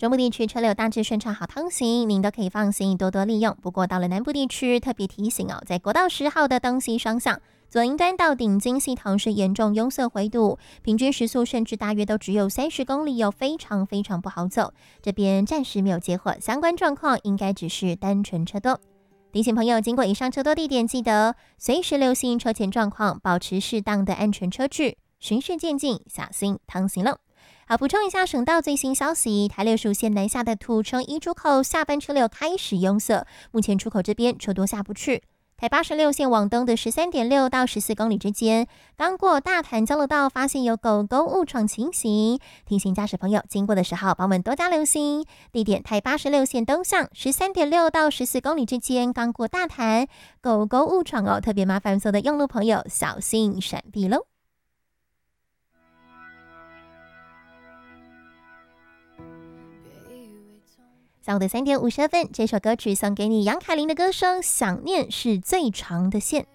中部地区车流大致顺畅好通行，您都可以放心多多利用。不过到了南部地区，特别提醒在国道10号的东西双向，左营端到顶金系统是严重拥塞回堵，平均时速甚至大约都只有30公里非常非常不好走。这边暂时没有接获相关状况，应该只是单纯车多。提醒朋友，经过以上车多地点，记得随时留心车前状况，保持适当的安全车距，循序渐进，小心通行喽。好，补充一下省道最新消息，台6属线南下的土城一出口下班车流开始拥塞，目前出口这边车多下不去。台86线往东的13.6到14公里之间，刚过大潭交流道，发现有狗狗误闯情形，提醒驾驶朋友经过的时候，帮我们多加留心。地点台86线东向13.6到14公里之间，刚过大潭，狗狗误闯特别麻烦所有的用路朋友小心闪避喽。下午的3点52分，这首歌曲送给你，杨凯琳的歌声《想念是最长的线》。